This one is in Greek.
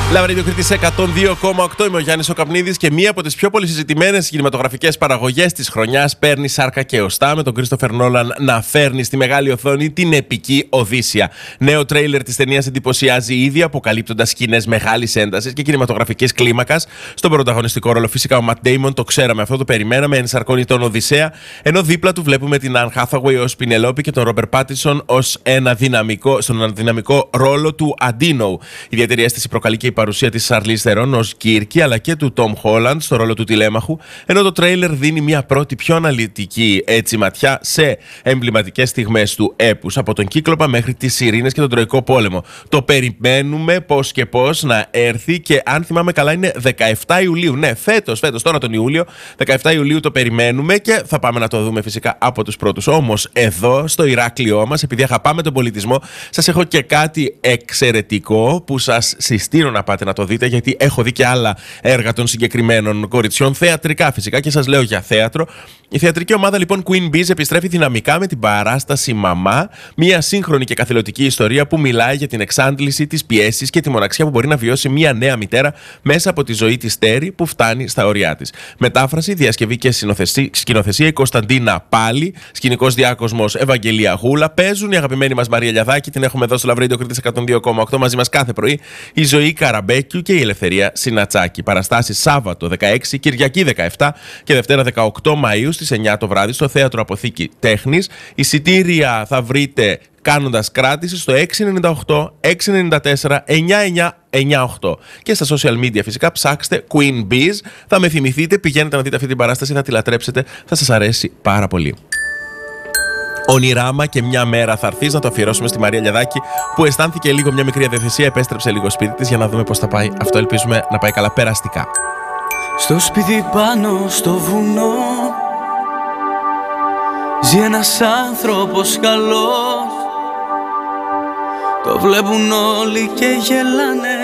Λαβρίδιο Κρήτης 102,8. Είμαι ο Γιάννης ο Καπνίδης και μία από τις πιο πολύ συζητημένες κινηματογραφικές παραγωγές της χρονιάς παίρνει σάρκα και οστά, με τον Κρίστοφερ Νόλαν να φέρνει στη μεγάλη οθόνη την επική Οδύσσεια. Νέο τρέιλερ της ταινίας εντυπωσιάζει ήδη, αποκαλύπτοντας σκηνές μεγάλης έντασης και κινηματογραφικής κλίμακας. Στον πρωταγωνιστικό ρόλο φυσικά ο Ματ Ντέιμον, το ξέραμε αυτό, το περιμέναμε, ενσαρκώνει τον Οδυσσέα, ενώ δίπλα του βλέπουμε την Αν Χάθαουεϊ ως Πινελόπη και τον Ρόμπερ Πάτινσον ως στον δυναμικό ρόλο του Αντίνο. Ιδιαίτερη αίσθηση προκαλεί και η παρουσία της Σαρλίζ Θερόν ως Κίρκη, αλλά και του Τόμ Χόλαντ στο ρόλο του τηλέμαχου, ενώ το τρέιλερ δίνει μια πρώτη πιο αναλυτική ματιά σε εμβληματικές στιγμές του έπους, από τον Κύκλοπα μέχρι τις Ειρήνες και τον Τροϊκό Πόλεμο. Το περιμένουμε πώς και πώς να έρθει και αν θυμάμαι καλά είναι 17 Ιουλίου. Ναι, φέτος, τώρα τον Ιούλιο, 17 Ιουλίου το περιμένουμε και θα πάμε να το δούμε φυσικά από τους πρώτους. Όμως εδώ στο Ηράκλειό μας, επειδή αγαπάμε τον πολιτισμό, σας έχω και κάτι εξαιρετικό που σας συστήνω να πάτε να το δείτε, γιατί έχω δει και άλλα έργα των συγκεκριμένων κοριτσιών, θεατρικά φυσικά, και σας λέω για θέατρο. Η θεατρική ομάδα λοιπόν Queen Bees επιστρέφει δυναμικά με την παράσταση Μαμά, μια σύγχρονη και καθηλωτική ιστορία που μιλάει για την εξάντληση, τις πιέσεις και τη μοναξιά που μπορεί να βιώσει μια νέα μητέρα μέσα από τη ζωή της Τέρι που φτάνει στα ωριά της. Μετάφραση, διασκευή και σκηνοθεσία η Κωνσταντίνα Πάλι, σκηνικός διάκοσμος Ευαγγελία Γούλα. Παίζουν η αγαπημένη μας Μαρία Λιαδάκη, την έχουμε εδώ στο Λαβρίδιο Κρήτης 102,8 μαζί μας κάθε πρωί, η Ζωή Καραμπέκιου και η Ελευθερία Συνατσάκη. Παραστάσεις Σάββατο 16, Κυριακή 17 και Δευτέρα 18 Μαΐου στις 9 το βράδυ στο Θέατρο Αποθήκη Τέχνης. Εισιτήρια θα βρείτε κάνοντας κράτηση στο 698 694 9998 και στα social media φυσικά ψάξτε Queen Bees. Θα με θυμηθείτε, πηγαίνετε να δείτε αυτή την παράσταση, θα τη λατρέψετε, θα σας αρέσει πάρα πολύ. Ονειράμα και μια μέρα θα έρθεις, να το αφιερώσουμε στη Μαρία Λιαδάκη, που αισθάνθηκε λίγο μια μικρή αδιαθεσία, επέστρεψε λίγο σπίτι της για να δούμε πώς θα πάει. Αυτό ελπίζουμε να πάει καλά περαστικά. Στο σπίτι πάνω στο βουνό ζει ένας άνθρωπος καλός. Το βλέπουν όλοι και γελάνε,